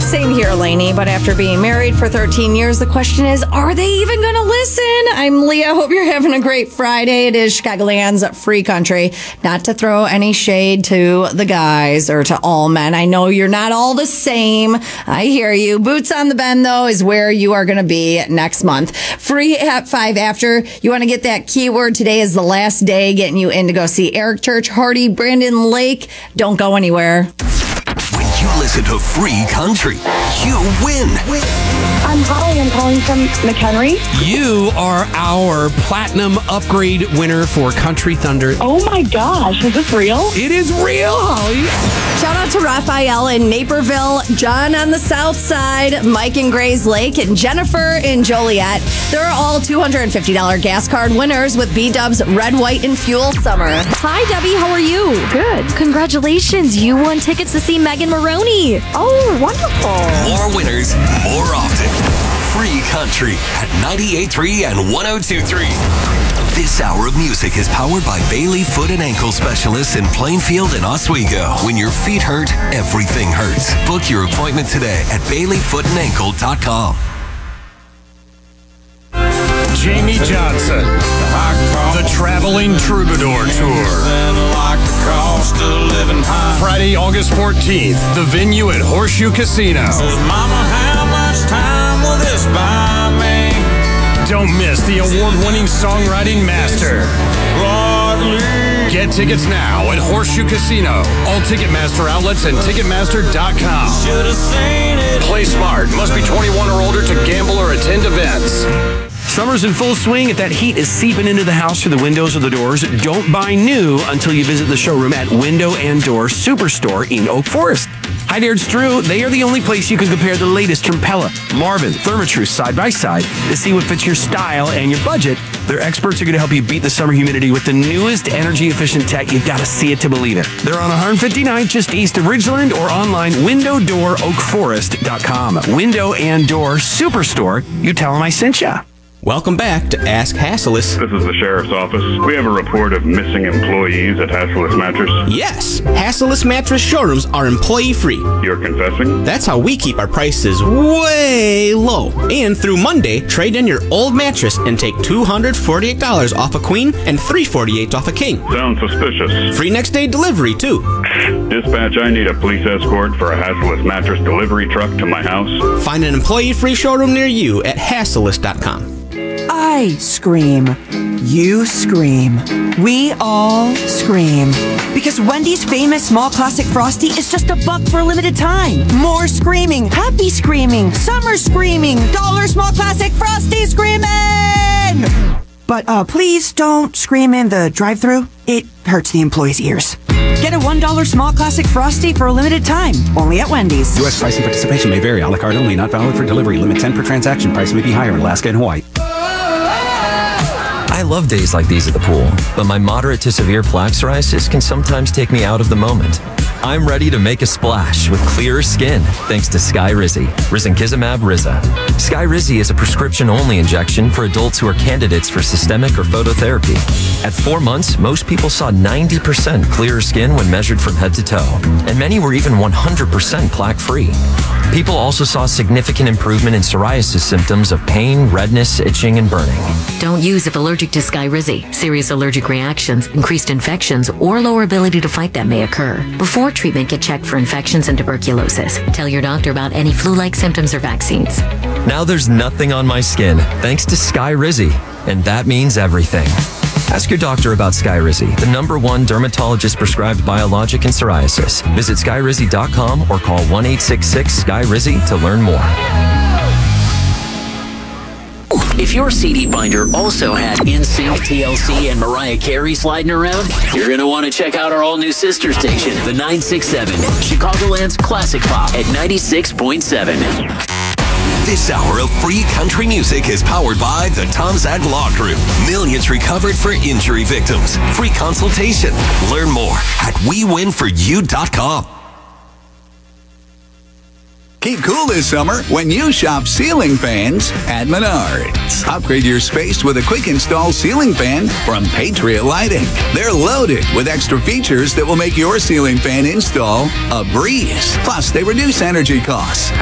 Same here, Lainey. But after being married for 13 years, the question is, are they even going to listen? I'm Leah. Hope you're having a great Friday. It is Chicagoland's free country. Not to throw any shade to the guys or to all men. I know you're not all the same. I hear you. Boots on the Bend, though, is where you are going to be next month. Free at 5 after. You want to get that keyword. Today is the last day getting you in to go see Eric Church, Hardy, Brandon Lake. Don't go anywhere. When you listen to Free Country, you win. I'm Holly. I'm calling from McHenry. You are our platinum upgrade winner for Country Thunder. Oh my gosh, is this real? It is real, Holly. Shout out to Raphael in Naperville, John on the south side, Mike in Grays Lake, and Jennifer in Joliet. They're all $250 gas card winners with B-Dub's Red, White, and Fuel Summer. Hi, Debbie. How are you? Good. Congratulations. You won tickets to see Megan Maroney. Oh, wonderful. More winners, more often. Free Country at 98.3 and 102.3. This hour of music is powered by Bailey Foot and Ankle Specialists in Plainfield and Oswego. When your feet hurt, everything hurts. Book your appointment today at BaileyFootandAnkle.com. Jamie Johnson, the Traveling Troubadour Tour. Friday, August 14th, the venue at Horseshoe Casino. Mama, how much time will this buy me? Don't miss the award-winning songwriting master. Get tickets now at Horseshoe Casino, all Ticketmaster outlets and Ticketmaster.com. Play smart. Must be 21 or older to gamble or attend events. Summer's in full swing. If that heat is seeping into the house through the windows or the doors, don't buy new until you visit the showroom at Window and Door Superstore in Oak Forest. Hi there, it's Drew. They are the only place you can compare the latest from Pella, Marvin, Therma-Tru side by side to see what fits your style and your budget. Their experts are going to help you beat the summer humidity with the newest energy-efficient tech. You've got to see it to believe it. They're on 159th, just east of Ridgeland, or online, WindowDoorOakForest.com. Window and Door Superstore. You tell them I sent ya. Welcome back to Ask Hassellus. This is the Sheriff's Office. We have a report of missing employees at Hassellus Mattress. Yes, Hassellus Mattress showrooms are employee-free. You're confessing? That's how we keep our prices way low. And through Monday, trade in your old mattress and take $248 off a queen and $348 off a king. Sounds suspicious. Free next day delivery, too. Dispatch, I need a police escort for a Hassellus Mattress delivery truck to my house. Find an employee-free showroom near you at Hassellus.com. I scream. You scream. We all scream. Because Wendy's famous small classic Frosty is just $1 for a limited time. More screaming. Happy screaming. Summer screaming. $1 small classic Frosty screaming! But please don't scream in the drive-thru. It hurts the employees' ears. Get a $1 small classic Frosty for a limited time. Only at Wendy's. U.S. price and participation may vary. A la carte only. Not valid for delivery. Limit 10 per transaction. Price may be higher in Alaska and Hawaii. I love days like these at the pool, but my moderate to severe plaque psoriasis can sometimes take me out of the moment. I'm ready to make a splash with clearer skin thanks to Skyrizi, Risankizumab Riza. Skyrizi is a prescription-only injection for adults who are candidates for systemic or phototherapy. At 4 months, most people saw 90% clearer skin when measured from head to toe, and many were even 100% plaque-free. People also saw significant improvement in psoriasis symptoms of pain, redness, itching, and burning. Don't use if allergic to Skyrizi. Serious allergic reactions, increased infections, or lower ability to fight them may occur. Before treatment, get checked for infections and tuberculosis. Tell your doctor about any flu-like symptoms or vaccines. Now there's nothing on my skin thanks to Skyrizi, and that means everything. Ask your doctor about Skyrizi, the #1 dermatologist-prescribed biologic in psoriasis. Visit Skyrizi.com or call 1-866-SKY-RIZZI to learn more. If your CD binder also had NSYNC, TLC, and Mariah Carey sliding around, you're going to want to check out our all-new sister station, the 967, Chicagoland's Classic Pop at 96.7. This hour of free country music is powered by the Tom Zag Law Group. Millions recovered for injury victims. Free consultation. Learn more at WeWinForYou.com. Keep cool this summer when you shop ceiling fans at Menards. Upgrade your space with a quick install ceiling fan from Patriot Lighting. They're loaded with extra features that will make your ceiling fan install a breeze. Plus, they reduce energy costs.